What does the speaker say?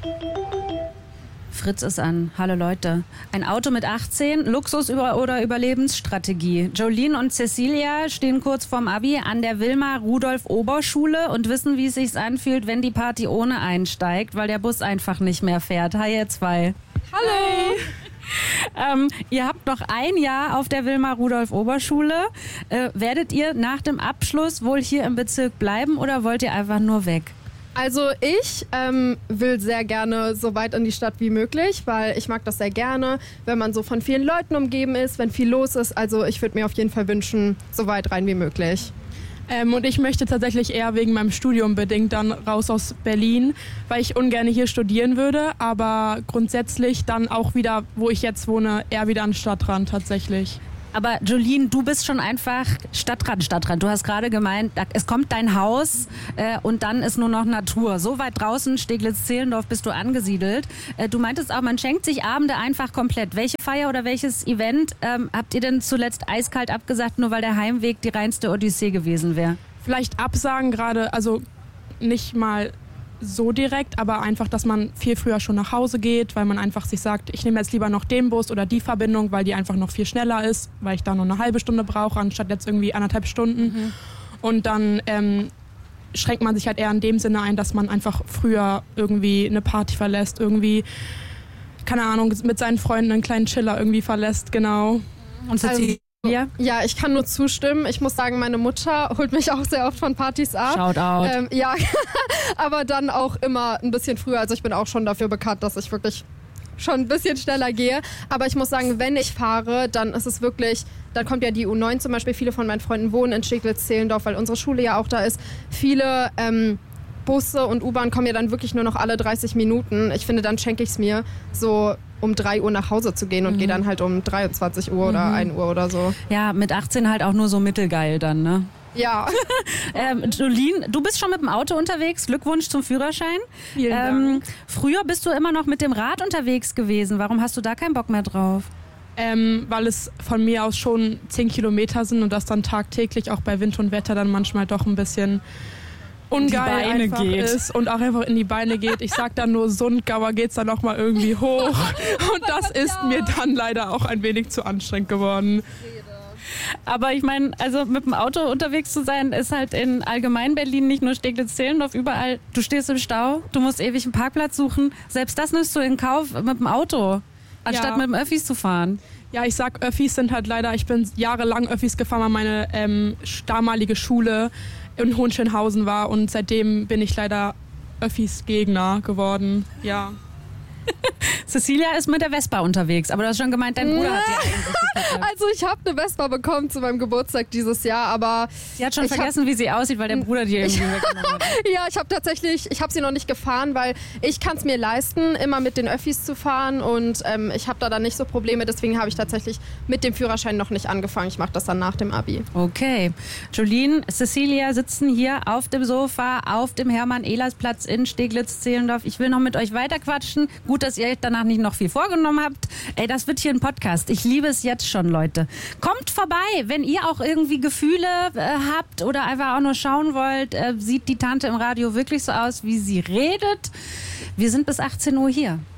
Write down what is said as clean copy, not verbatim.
Fritz ist an. Hallo Leute. Ein Auto mit 18, Luxus oder Überlebensstrategie. Jolene und Cecilia stehen kurz vorm Abi an der Wilma-Rudolf-Oberschule und wissen, wie es sich anfühlt, wenn die Party ohne einsteigt, weil der Bus einfach nicht mehr fährt. Hi ihr zwei. Hallo! Ihr habt noch ein Jahr auf der Wilma-Rudolf-Oberschule. Werdet ihr nach dem Abschluss wohl hier im Bezirk bleiben oder wollt ihr einfach nur weg? Also ich will sehr gerne so weit in die Stadt wie möglich, weil ich mag das sehr gerne, wenn man so von vielen Leuten umgeben ist, wenn viel los ist. Also ich würde mir auf jeden Fall wünschen, so weit rein wie möglich. Und ich möchte tatsächlich eher wegen meinem Studium bedingt dann raus aus Berlin, weil ich ungern hier studieren würde, aber grundsätzlich dann auch wieder, wo ich jetzt wohne, eher wieder an Stadtrand tatsächlich. Aber Jolene, du bist schon einfach Stadtrand. Du hast gerade gemeint, es kommt dein Haus und dann ist nur noch Natur. So weit draußen, Steglitz-Zehlendorf, bist du angesiedelt. Du meintest auch, man schenkt sich Abende einfach komplett. Welche Feier oder welches Event habt ihr denn zuletzt eiskalt abgesagt, nur weil der Heimweg die reinste Odyssee gewesen wäre? Vielleicht absagen gerade, also nicht mal so direkt, aber einfach, dass man viel früher schon nach Hause geht, weil man einfach sich sagt, ich nehme jetzt lieber noch den Bus oder die Verbindung, weil die einfach noch viel schneller ist, weil ich da nur eine halbe Stunde brauche, anstatt jetzt irgendwie 1,5 Stunden. Mhm. Und dann schränkt man sich halt eher in dem Sinne ein, dass man einfach früher irgendwie eine Party verlässt, irgendwie, keine Ahnung, mit seinen Freunden einen kleinen Chiller irgendwie verlässt, genau. Und Cecilia? Ja, ich kann nur zustimmen. Ich muss sagen, meine Mutter holt mich auch sehr oft von Partys ab. Shoutout. Ja, aber dann auch immer ein bisschen früher. Also ich bin auch schon dafür bekannt, dass ich wirklich schon ein bisschen schneller gehe. Aber ich muss sagen, wenn ich fahre, dann ist es wirklich, dann kommt ja die U9 zum Beispiel. Viele von meinen Freunden wohnen in Steglitz-Zehlendorf, weil unsere Schule ja auch da ist. Viele Busse und U-Bahn kommen ja dann wirklich nur noch alle 30 Minuten. Ich finde, dann schenke ich es mir, so um 3 Uhr nach Hause zu gehen und gehe dann halt um 23 Uhr oder 1 Uhr oder so. Ja, mit 18 halt auch nur so mittelgeil dann, ne? Ja. Jolene, du bist schon mit dem Auto unterwegs. Glückwunsch zum Führerschein. Vielen Dank. Früher bist du immer noch mit dem Rad unterwegs gewesen. Warum hast du da keinen Bock mehr drauf? Weil es von mir aus schon 10 Kilometer sind und das dann tagtäglich auch bei Wind und Wetter dann manchmal doch ein bisschen ungeil einfach ist und auch einfach in die Beine geht. Ich sag dann nur, Sundgauer geht's dann nochmal irgendwie hoch. Und das ist mir dann leider auch ein wenig zu anstrengend geworden. Aber ich meine, also mit dem Auto unterwegs zu sein, ist halt in allgemein Berlin, nicht nur Steglitz-Zehlendorf, überall. Du stehst im Stau, du musst ewig einen Parkplatz suchen. Selbst das nimmst du in Kauf mit dem Auto, anstatt mit dem Öffis zu fahren. Ja, ich sag, Öffis sind halt leider, ich bin jahrelang Öffis gefahren, weil meine damalige Schule in Hohenschönhausen war und seitdem bin ich leider Öffis-Gegner geworden, ja. Cecilia ist mit der Vespa unterwegs, aber du hast schon gemeint, dein Bruder hat die eigentlich gekriegt. Also ich habe eine Vespa bekommen zu meinem Geburtstag dieses Jahr, aber sie hat schon vergessen, wie sie aussieht, weil der Bruder die irgendwie weggenommen hat. Ja, ich habe sie noch nicht gefahren, weil ich kann es mir leisten, immer mit den Öffis zu fahren und ich habe da dann nicht so Probleme, deswegen habe ich tatsächlich mit dem Führerschein noch nicht angefangen. Ich mache das dann nach dem Abi. Okay. Jolene, Cecilia sitzen hier auf dem Sofa, auf dem Hermann-Ehlers-Platz in Steglitz-Zehlendorf. Ich will noch mit euch weiterquatschen. Gut, dass ihr euch danach nicht noch viel vorgenommen habt. Ey, das wird hier ein Podcast. Ich liebe es jetzt schon, Leute. Kommt vorbei, wenn ihr auch irgendwie Gefühle habt oder einfach auch nur schauen wollt, sieht die Tante im Radio wirklich so aus, wie sie redet? Wir sind bis 18 Uhr hier.